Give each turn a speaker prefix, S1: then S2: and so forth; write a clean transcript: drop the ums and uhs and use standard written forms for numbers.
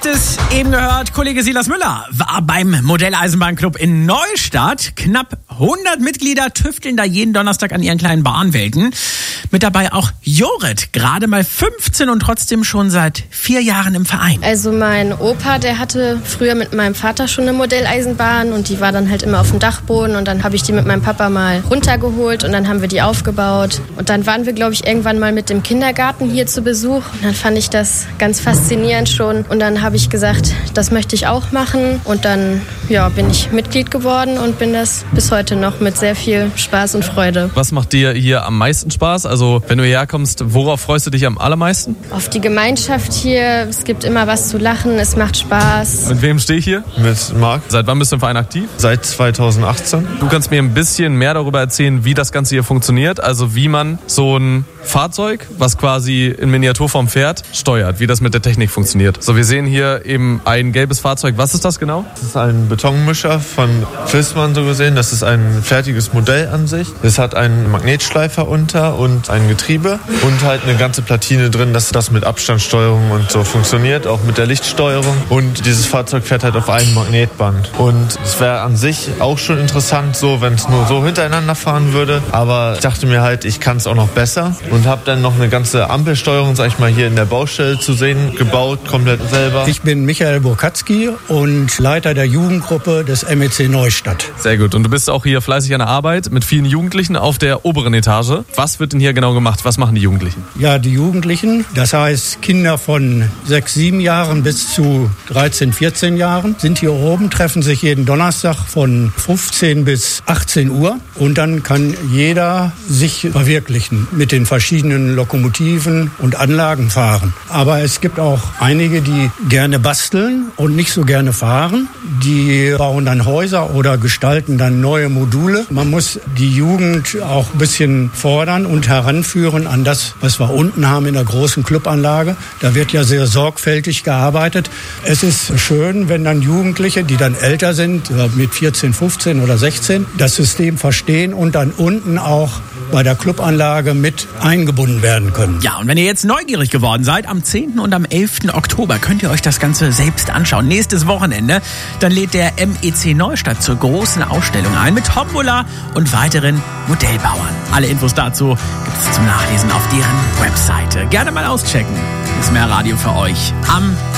S1: erstes eben gehört, Kollege Silas Müller war beim Modelleisenbahnclub in Neustadt. Knapp 100 Mitglieder tüfteln da jeden Donnerstag an ihren kleinen Bahnwelten. Mit dabei auch Jorrit, gerade mal 15 und trotzdem schon seit 4 Jahren im Verein.
S2: Also mein Opa, der hatte früher mit meinem Vater schon eine Modelleisenbahn und die war dann halt immer auf dem Dachboden und dann habe ich die mit meinem Papa mal runtergeholt und dann haben wir die aufgebaut. Und dann waren wir, glaube ich, irgendwann mal mit dem Kindergarten hier zu Besuch und dann fand ich das ganz faszinierend schon und dann habe ich gesagt, das möchte ich auch machen und dann bin ich Mitglied geworden und bin das bis heute noch mit sehr viel Spaß und Freude.
S3: Was macht dir hier am meisten Spaß? Also wenn du hierher kommst, worauf freust du dich am allermeisten?
S2: Auf die Gemeinschaft hier, es gibt immer was zu lachen, es macht Spaß.
S3: Mit wem stehe ich hier?
S4: Mit Marc.
S3: Seit wann bist du im Verein aktiv?
S4: Seit 2018.
S3: Du kannst mir ein bisschen mehr darüber erzählen, wie das Ganze hier funktioniert, also wie man so ein Fahrzeug, was quasi in Miniaturform fährt, steuert, wie das mit der Technik funktioniert. So, wir sehen hier eben ein gelbes Fahrzeug. Was ist das genau?
S4: Das ist ein Betonmischer von Fissmann so gesehen. Das ist ein fertiges Modell an sich. Es hat einen Magnetschleifer unter und ein Getriebe und halt eine ganze Platine drin, dass das mit Abstandssteuerung und so funktioniert, auch mit der Lichtsteuerung. Und dieses Fahrzeug fährt halt auf einem Magnetband. Und es wäre an sich auch schon interessant, so wenn es nur so hintereinander fahren würde. Aber ich dachte mir halt, ich kann es auch noch besser. Und habe dann noch eine ganze Ampelsteuerung, sag ich mal, hier in der Baustelle zu sehen, gebaut, komplett selber.
S5: Ich bin Michael Burkatzky und Leiter der Jugendgruppe des MEC Neustadt.
S3: Sehr gut. Und du bist auch hier fleißig an der Arbeit mit vielen Jugendlichen auf der oberen Etage. Was wird denn hier genau gemacht? Was machen die Jugendlichen?
S5: Ja, die Jugendlichen, das heißt Kinder von 6, 7 Jahren bis zu 13, 14 Jahren, sind hier oben, treffen sich jeden Donnerstag von 15 bis 18 Uhr. Und dann kann jeder sich verwirklichen mit den verschiedenen Lokomotiven und Anlagen fahren. Aber es gibt auch einige, die gerne basteln und nicht so gerne fahren. Die bauen dann Häuser oder gestalten dann neue Module. Man muss die Jugend auch ein bisschen fordern und heranführen an das, was wir unten haben in der großen Clubanlage. Da wird ja sehr sorgfältig gearbeitet. Es ist schön, wenn dann Jugendliche, die dann älter sind, mit 14, 15 oder 16, das System verstehen und dann unten auch bei der Clubanlage mit eingebunden werden können.
S1: Ja, und wenn ihr jetzt neugierig geworden seid, am 10. und am 11. Oktober könnt ihr euch das Ganze selbst anschauen. Nächstes Wochenende, dann lädt der MEC Neustadt zur großen Ausstellung ein mit Tombola und weiteren Modellbauern. Alle Infos dazu gibt es zum Nachlesen auf deren Webseite. Gerne mal auschecken. Ist mehr Radio für euch am